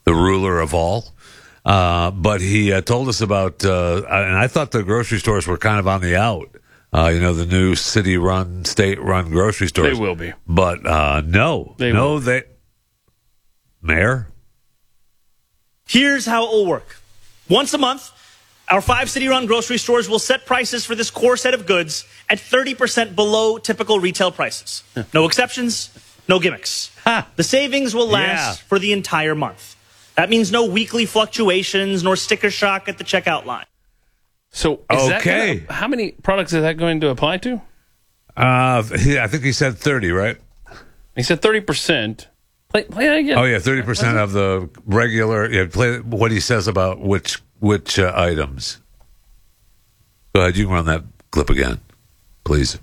the ruler of all. But he told us about, and I thought the grocery stores were kind of on the out. The new city-run, state-run grocery stores. They will be. But no. Mayor? Here's how it will work. Once a month, our 5 city-run grocery stores will set prices for this core set of goods at 30% below typical retail prices. No exceptions, no gimmicks. The savings will last for the entire month. That means no weekly fluctuations nor sticker shock at the checkout line. So, how many products is that going to apply to? I think he said 30, right? He said 30%. Play that again. Oh, yeah, 30% of the regular. Yeah, play what he says about which items. Go ahead, you can run that clip again, please.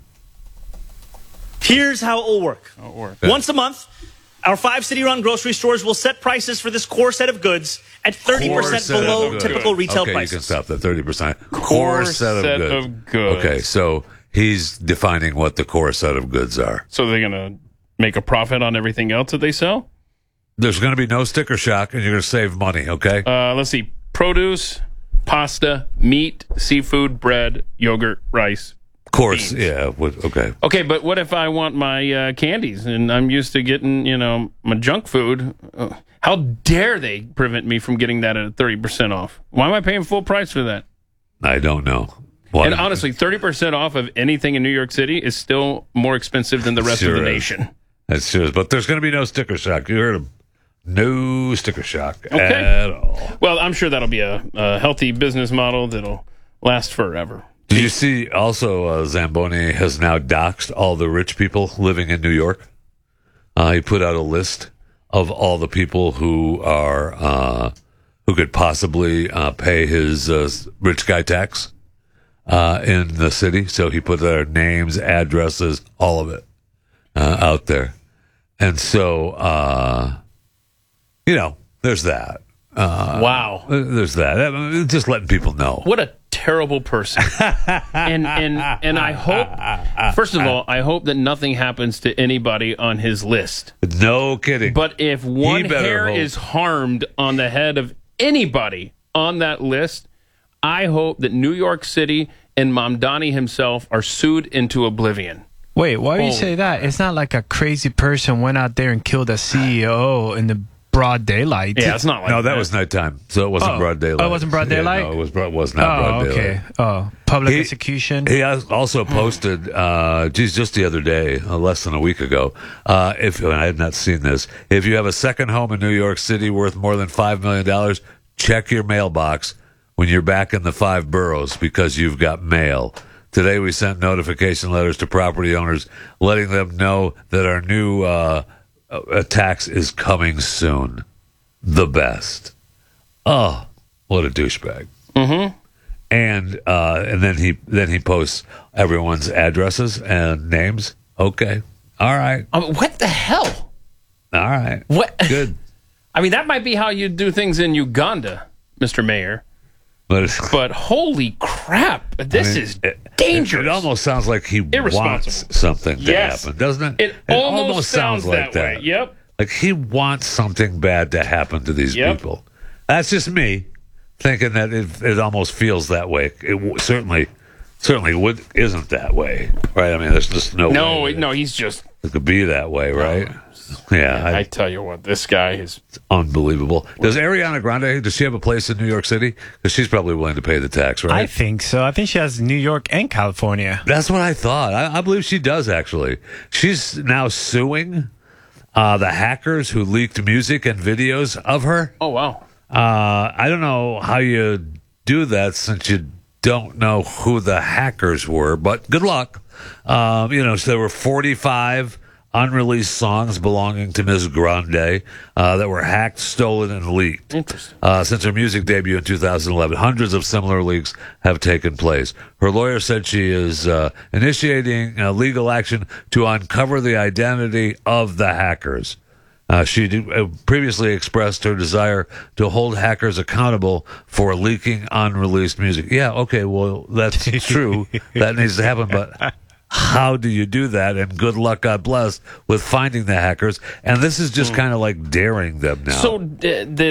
Here's how it will work. Once a month, our 5 city-run grocery stores will set prices for this core set of goods at 30% below typical retail prices. You can stop that, 30%. Core set of goods. Okay, so he's defining what the core set of goods are. So they're going to make a profit on everything else that they sell? There's going to be no sticker shock, and you're going to save money, okay? Let's see. Produce, pasta, meat, seafood, bread, yogurt, rice. Of course, beans. Yeah. Okay. Okay, but what if I want my candies, and I'm used to getting, my junk food? How dare they prevent me from getting that at 30% off? Why am I paying full price for that? I don't know. And honestly, 30% off of anything in New York City is still more expensive than the rest of the nation. That's true. But there's going to be no sticker shock. You heard him. No sticker shock at all. Well, I'm sure that'll be a healthy business model that'll last forever. Did you see also Zamboni has now doxed all the rich people living in New York? He put out a list of all the people who are who could possibly pay his rich guy tax in the city. So he put their names, addresses, all of it out there. And so, there's that. Wow. There's that. Just letting people know. What a terrible person. and I hope, first of all, I hope that nothing happens to anybody on his list. No kidding. But if one hair is harmed on the head of anybody on that list, I hope that New York City and Mamdani himself are sued into oblivion. Wait, why do you say that? It's not like a crazy person went out there and killed a CEO in the broad daylight. Yeah, it's not like that was nighttime, so it wasn't broad daylight. Oh, it wasn't broad daylight? Yeah, no, it was not broad daylight. Okay. Oh, public execution. He also posted, just the other day, less than a week ago, and I had not seen this, if you have a second home in New York City worth more than $5 million, check your mailbox when you're back in the 5 boroughs because you've got mail. Today we sent notification letters to property owners letting them know that our new tax is coming soon. The best. Oh, what a douchebag. Mm-hmm. And then he posts everyone's addresses and names. Okay. All right. What the hell? All right. What? Good. I mean, that might be how you do things in Uganda, Mr. Mayor. But holy crap, this is dangerous. It almost sounds like he wants something to happen, doesn't it? It almost sounds like that. Way. Yep. Like he wants something bad to happen to these people. That's just me thinking that it almost feels that way. It certainly isn't that way, right? I mean, there's just no way. No, he's just... It could be that way, right? Yeah, I tell you what, this guy is unbelievable. Does Ariana Grande, does she have a place in New York City? Because she's probably willing to pay the tax, right? I think so. I think she has New York and California. That's what I thought. I believe she does, actually. She's now suing the hackers who leaked music and videos of her. Oh, wow. I don't know how you do that since you don't know who the hackers were, but good luck. So there were 45 unreleased songs belonging to Ms. Grande that were hacked, stolen, and leaked. Interesting. Since her music debut in 2011, hundreds of similar leaks have taken place. Her lawyer said she is initiating legal action to uncover the identity of the hackers. She previously expressed her desire to hold hackers accountable for leaking unreleased music. Yeah, okay, well, that's true. That needs to happen, but how do you do that? And good luck, God bless, with finding the hackers. And this is just kind of like daring them now. So